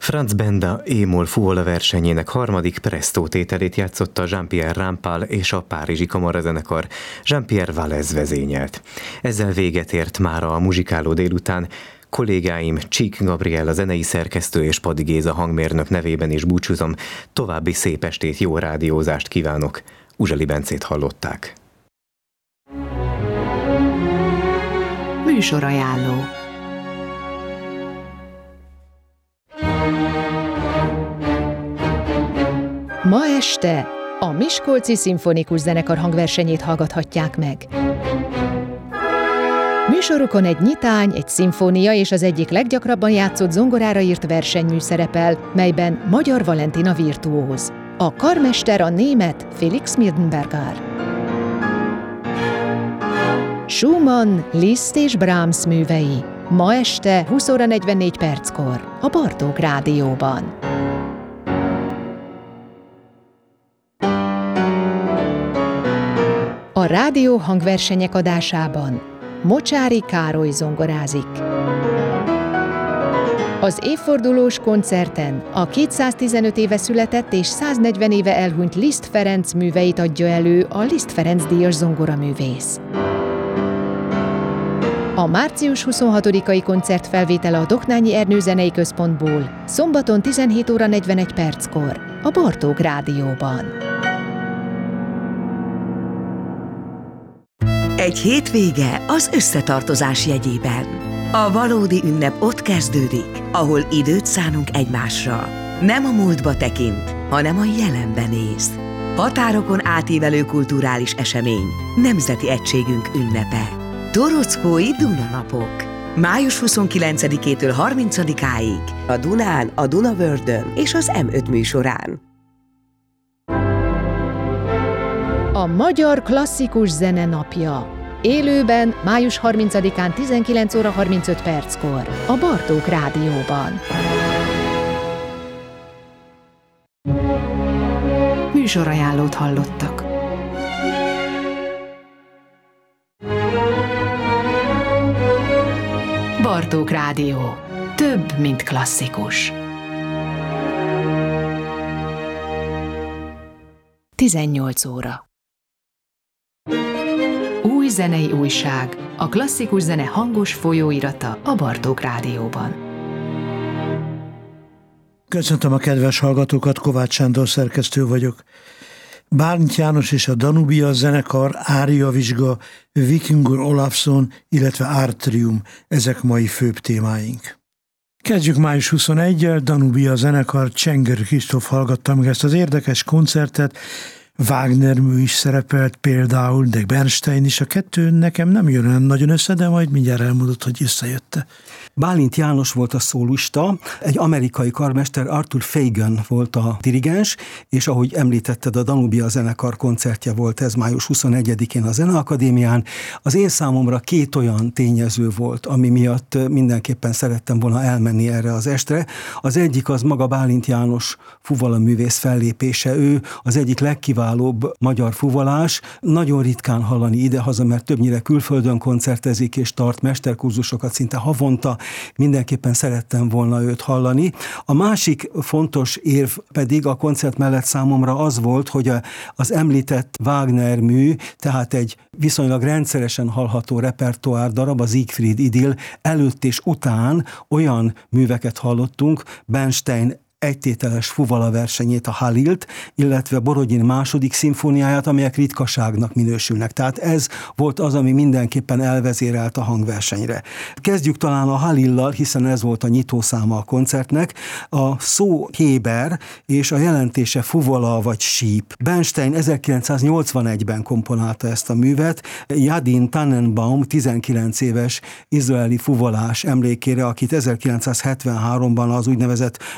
Franz Benda émol fuvola versenyének harmadik Presto tételét játszotta Jean-Pierre Rampal és a Párizsi Kamarazenekar Jean-Pierre Valez vezényelt. Ezzel véget ért mára a muzsikáló délután. Kollégáim Csík Gabriella zenei szerkesztő és Padi Géza hangmérnök nevében is búcsúzom. További szép estét, jó rádiózást kívánok. Uzseli Bencét hallották. Műsorajánló. Ma este a Miskolci Szimfonikus Zenekar hangversenyét hallgathatják meg. Műsorukon egy nyitány, egy szimfónia és az egyik leggyakrabban játszott zongorára írt versenymű szerepel, melyben Magyar Valentina virtuóz. A karmester a német Felix Mirdenberger. Schumann, Liszt és Brahms művei. Ma este 20 óra 44 perckor a Bartók Rádióban. A rádió hangversenyek adásában Mocsáry Károly zongorázik. Az évfordulós koncerten a 215 éve született és 140 éve elhunyt Liszt Ferenc műveit adja elő a Liszt Ferenc díjas zongoraművész. A március 26-ai koncert felvétele a Doknányi Ernő Zenei Központból szombaton 17 óra 41 perckor a Bartók Rádióban. Egy hétvége az összetartozás jegyében. A valódi ünnep ott kezdődik, ahol időt szánunk egymásra. Nem a múltba tekint, hanem a jelenbe néz. Határokon átívelő kulturális esemény, nemzeti egységünk ünnepe. Torockói Dunanapok. Május 29-től 30-áig a Dunán, a Dunavördön és az M5 műsorán. A Magyar Klasszikus Zene napja. Élőben május 30-án 19 óra 35 perckor a Bartók Rádióban. Műsorajánlót hallottak. Bartók Rádió. Több, mint klasszikus. 18 óra. Új zenei újság, a klasszikus zene hangos folyóirata a Bartók Rádióban. Köszöntöm a kedves hallgatókat, Kovács Sándor szerkesztő vagyok. Bálint János és a Danubia zenekar, Ária Vizsga, Vikingur Olafsson, illetve Artrium, ezek mai főbb témáink. Kezdjük május 21-jel, Danubia zenekar, Csenger Kristóf hallgatta meg ezt az érdekes koncertet. Wagner mű is szerepelt például, de Bernstein is. A kettő nekem nem jön olyan nagyon össze, de majd mindjárt elmondott, hogy összejött. Bálint János volt a szólista, egy amerikai karmester, Arthur Fagan volt a dirigens, és ahogy említetted, a Danubia zenekar koncertje volt ez május 21-én a Zeneakadémián. Az én számomra két olyan tényező volt, ami miatt mindenképpen szerettem volna elmenni erre az estre. Az egyik az maga Bálint János fuvalaművész fellépése. Ő az egyik legkiválóbb magyar fuvalás. Nagyon ritkán hallani idehaza, mert többnyire külföldön koncertezik és tart mesterkurzusokat szinte havonta. Mindenképpen szerettem volna őt hallani. A másik fontos érv pedig a koncert mellett számomra az volt, hogy az említett Wagner mű, tehát egy viszonylag rendszeresen hallható repertoár darab, az Siegfried Idyll előtt és után olyan műveket hallottunk, Bernstein egytételes fuvala versenyét, a Halilt, illetve Borodin második szimfóniáját, amelyek ritkaságnak minősülnek. Tehát ez volt az, ami mindenképpen elvezérelt a hangversenyre. Kezdjük talán a Halillal, hiszen ez volt a nyitószáma a koncertnek. A szó héber, és a jelentése fuvala vagy síp. Bernstein 1981-ben komponálta ezt a művet, Yadin Tannenbaum 19 éves izraeli fuvalás emlékére, akit 1973-ban az úgynevezett Jom Kippur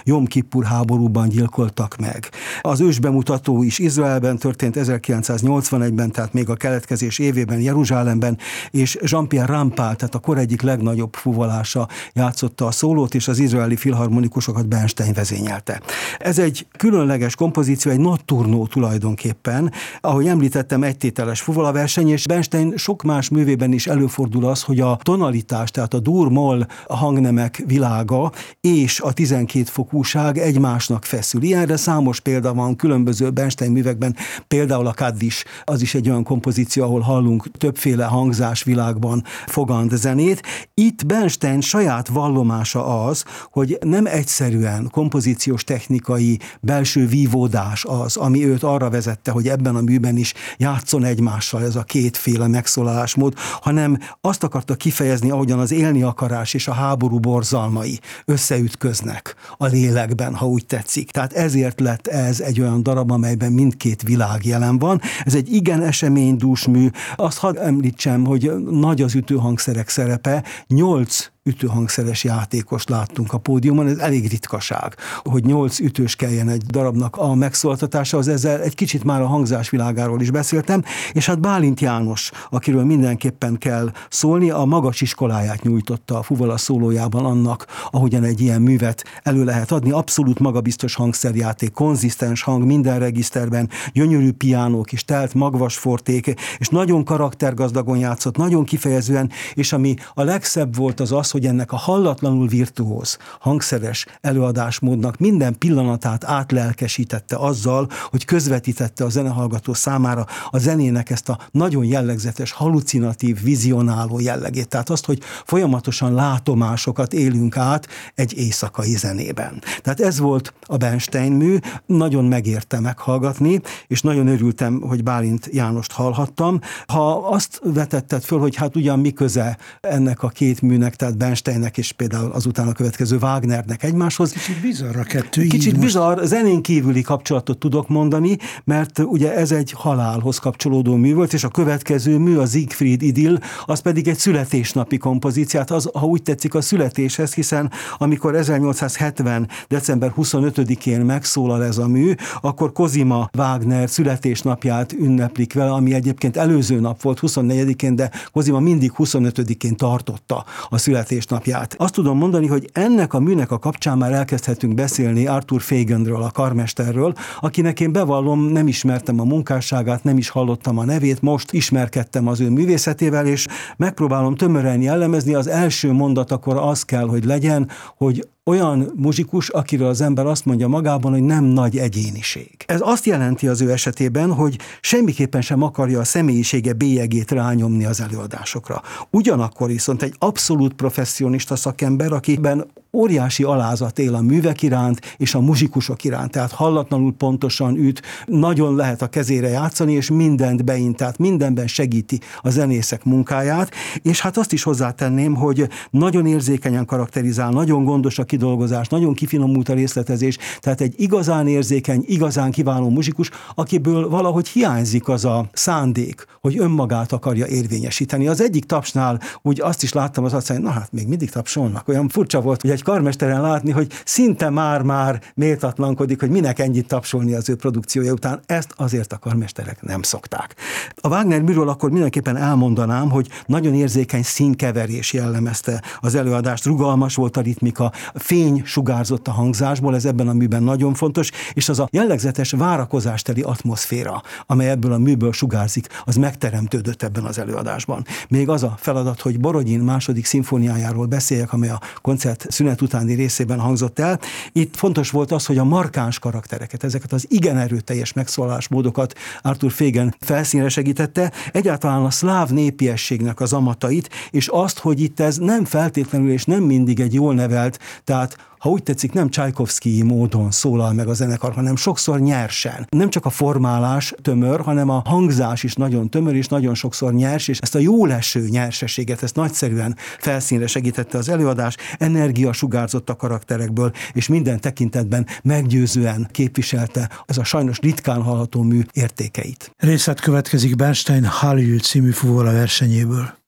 Kippur háborúban gyilkoltak meg. Az ősbemutató is Izraelben történt 1981-ben, tehát még a keletkezés évében Jeruzsálemben, és Jean-Pierre Rampal, tehát a kor egyik legnagyobb fuvolása játszotta a szólót, és az izraeli filharmonikusokat Bernstein vezényelte. Ez egy különleges kompozíció, egy notturno tulajdonképpen. Ahogy említettem, egytételes fuvolaverseny, és Bernstein sok más művében is előfordul az, hogy a tonalitás, tehát a dur-moll hangnemek világa és a 12 fokúság egymásnak feszül. Ilyenre számos példa van különböző Bernstein művekben, például a Kaddish, az is egy olyan kompozíció, ahol hallunk többféle hangzásvilágban fogant zenét. Itt Bernstein saját vallomása az, hogy nem egyszerűen kompozíciós technikai belső vívódás az, ami őt arra vezette, hogy ebben a műben is játszon egymással ez a kétféle megszólalásmód, hanem azt akarta kifejezni, ahogyan az élni akarás és a háború borzalmai összeütköznek a lélekben, ha úgy tetszik. Tehát ezért lett ez egy olyan darab, amelyben mindkét világ jelen van. Ez egy igen eseménydús mű. Azt hadd említsem, hogy nagy az ütőhangszerek szerepe, 8 ütőhangszeres játékost láttunk a pódiumon, ez elég ritkaság, hogy 8 ütős kelljen egy darabnak a megszólaltatásához, ezzel egy kicsit már a hangzás világáról is beszéltem, és hát Bálint János, akiről mindenképpen kell szólni, a magas iskoláját nyújtotta a fuvola szólójában annak, ahogyan egy ilyen művet elő lehet adni, abszolút magabiztos hangszerjáték, konzisztens hang minden regiszterben, gyönyörű piánók is, telt magvas forték, és nagyon karaktergazdagon játszott, nagyon kifejezően, és ami a legszebb volt az, hogy ennek a hallatlanul virtuóz, hangszeres előadásmódnak minden pillanatát átlelkesítette azzal, hogy közvetítette a zenehallgató számára a zenének ezt a nagyon jellegzetes, halucinatív, vizionáló jellegét. Tehát azt, hogy folyamatosan látomásokat élünk át egy éjszakai zenében. Tehát ez volt a Bernstein mű, nagyon megérte meghallgatni, és nagyon örültem, hogy Bálint Jánost hallhattam. Ha azt vetetted föl, hogy hát ugyan mi köze ennek a két műnek, tehát Bernsteinnek és például azután a következő Wagnernek egymáshoz. Kicsit bizarr a kettő. Kicsit bizarr, zenén kívüli kapcsolatot tudok mondani, mert ugye ez egy halálhoz kapcsolódó mű volt, és a következő mű, a Siegfried Idyll, az pedig egy születésnapi kompozíciát, az, ha úgy tetszik, a születéshez, hiszen amikor 1870. december 25-én megszólal ez a mű, akkor Cosima Wagner születésnapját ünneplik vele, ami egyébként előző nap volt, 24-én, de Cosima mindig 25-én tartotta a születésnapját. Azt tudom mondani, hogy ennek a műnek a kapcsán már elkezdhetünk beszélni Arthur Faganről, a karmesterről, akinek én bevallom, nem ismertem a munkásságát, nem is hallottam a nevét, most ismerkedtem az ő művészetével, és megpróbálom tömören jellemezni. Az első mondat akkor az kell, hogy legyen, hogy olyan muzsikus, akiről az ember azt mondja magában, hogy nem nagy egyéniség. Ez azt jelenti az ő esetében, hogy semmiképpen sem akarja a személyisége bélyegét rányomni az előadásokra. Ugyanakkor viszont egy abszolút professzionista szakember, akiben óriási alázat él a művek iránt és a muzsikusok iránt, tehát hallatlanul pontosan üt, nagyon lehet a kezére játszani, és mindent beint, tehát mindenben segíti a zenészek munkáját, és hát azt is hozzátenném, hogy nagyon érzékenyen karakterizál, nagyon gondos a kidolgozás, nagyon kifinomult a részletezés, tehát egy igazán érzékeny, igazán kiváló muzsikus, akiből valahogy hiányzik az a szándék, hogy önmagát akarja érvényesíteni. Az egyik tapsnál úgy azt is láttam az arcán, na hát még mindig tapsolnak. Olyan furcsa volt, hogy egy karmesteren látni, hogy szinte már méltatlankodik, hogy minek ennyit tapsolni az ő produkciója után. Ezt azért a karmesterek nem szokták. A Wagner műről akkor mindenképpen elmondanám, hogy nagyon érzékeny színkeverés jellemezte az előadást, rugalmas volt a ritmika, fény sugárzott a hangzásból, ez ebben a műben nagyon fontos, és az a jellegzetes várakozásteli atmoszféra, amely ebből a műből sugárzik, az megteremtődött ebben az előadásban. Még az a feladat, hogy Borodin második szimfóniájáról beszéljek, amely a koncert szünet utáni részében hangzott el. Itt fontos volt az, hogy a markáns karaktereket, ezeket az igen erőteljes megszólalásmódokat Arthur Fagan felszínre segítette, egyáltalán a szláv népiességnek az amatait, és azt, hogy itt ez nem feltétlenül és nem mindig egy jól nevelt, tehát ha úgy tetszik, nem Csajkovszkij módon szólal meg a zenekar, hanem sokszor nyersen. Nem csak a formálás tömör, hanem a hangzás is nagyon tömör, és nagyon sokszor nyers, és ezt a jóleső nyersességet, ezt nagyszerűen felszínre segítette az előadás, energia sugárzott a karakterekből, és minden tekintetben meggyőzően képviselte ez a sajnos ritkán hallható mű értékeit. Részlet következik Bernstein Hallyu című fuvola versenyéből.